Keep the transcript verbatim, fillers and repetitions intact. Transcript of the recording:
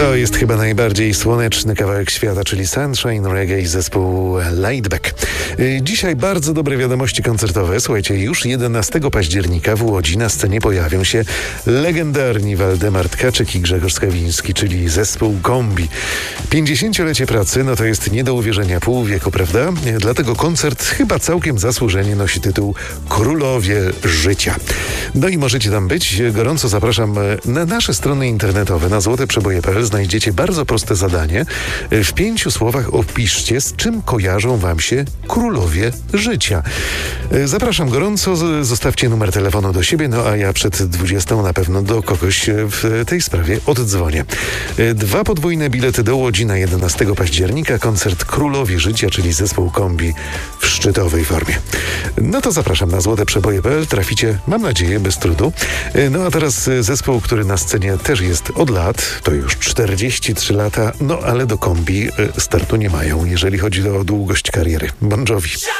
To jest chyba najbardziej słoneczny kawałek świata, czyli Sunshine Reggae i zespół Laidback. Dzisiaj bardzo dobre wiadomości koncertowe. Słuchajcie, już jedenastego października w Łodzi na scenie pojawią się legendarni Waldemar Tkaczyk i Grzegorz Skawiński, czyli zespół Kombi. pięćdziesięciolecie pracy, no to jest nie do uwierzenia pół wieku, prawda? Dlatego koncert chyba całkiem zasłużenie nosi tytuł Królowie Życia. No i możecie tam być. Gorąco zapraszam na nasze strony internetowe, na złote przeboje kropka p l. Znajdziecie bardzo proste zadanie. W pięciu słowach opiszcie, z czym kojarzą wam się królowie życia. Zapraszam gorąco, zostawcie numer telefonu do siebie, no a ja przed dwudziestą na pewno do kogoś w tej sprawie oddzwonię. Dwa podwójne bilety do Łodzi na jedenastego października, koncert Królowie Życia, czyli zespół Kombi w szczytowej formie. No to zapraszam na złote przeboje kropka p l. Traficie, mam nadzieję, bez trudu. No a teraz zespół, który na scenie też jest od lat, to już czterdzieści trzy lata, no ale do Kombi startu nie mają, jeżeli chodzi o długość kariery. Bon Jovi.